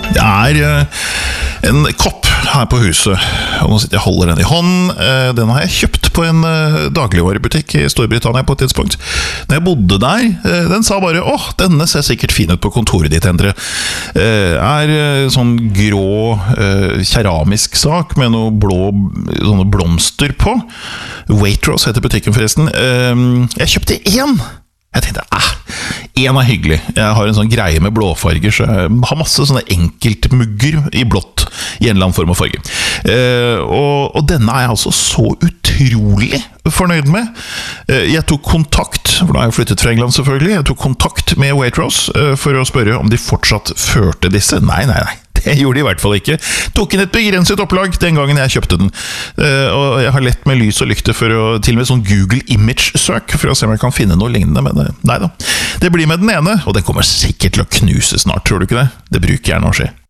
Det en kopp her på huset, og nå sitter jeg og holder den i hånden. Den har jeg kjøpt på en dagligvarebutikk i Storbritannia på et tidspunkt. Når jeg bodde der, den sa bare, denne ser sikkert fin ut på kontoret ditt, Endre. Sånn grå keramisk sak med noe blå sånne blomster på. Waitrose heter butikken forresten. Jeg kjøpte en! Jeg tenkte, en hyggelig. Jeg har en sånn greie med blåfarger, så jeg har masse sånne enkeltmugger i blått i en eller annen form og farge. Og denne jeg altså så utrolig fornøyd med. Jeg tok kontakt, for da har jeg flyttet fra England selvfølgelig, jeg tok kontakt med Waitrose for å spørre om de fortsatt førte disse. Nei. Det gjorde de i hvert fall ikke. Tok inn et begrenset opplag den gangen jeg kjøpte den. Og jeg har lett med lys og lykte for å til og med sånn Google Image-søk for å se om jeg kan finne noe lignende, men nei da. Det blir med den ene, og den kommer sikkert til å knuse snart, tror du ikke det? Det bruker gjerne å skje.